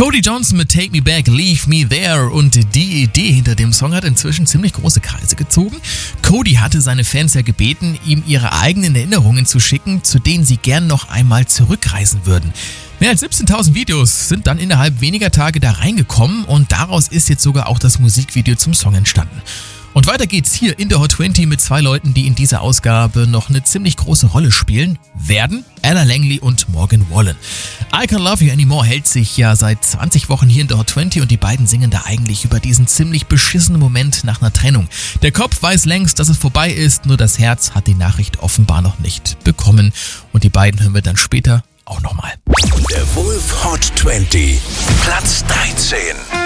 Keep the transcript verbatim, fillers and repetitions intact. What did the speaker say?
Cody Johnson mit Take Me Back, Leave Me There, und die Idee hinter dem Song hat inzwischen ziemlich große Kreise gezogen. Cody hatte seine Fans ja gebeten, ihm ihre eigenen Erinnerungen zu schicken, zu denen sie gern noch einmal zurückreisen würden. Mehr als siebzehntausend Videos sind dann innerhalb weniger Tage da reingekommen und daraus ist jetzt sogar auch das Musikvideo zum Song entstanden. Und weiter geht's hier in der Hot zwanzig mit zwei Leuten, die in dieser Ausgabe noch eine ziemlich große Rolle spielen werden: Ella Langley und Morgan Wallen. I Can't Love You Anymore hält sich ja seit zwanzig Wochen hier in der Hot zwanzig und die beiden singen da eigentlich über diesen ziemlich beschissenen Moment nach einer Trennung. Der Kopf weiß längst, dass es vorbei ist, nur das Herz hat die Nachricht offenbar noch nicht bekommen. Und die beiden hören wir dann später auch nochmal. Der Wolf Hot zwanzig, Platz dreizehn.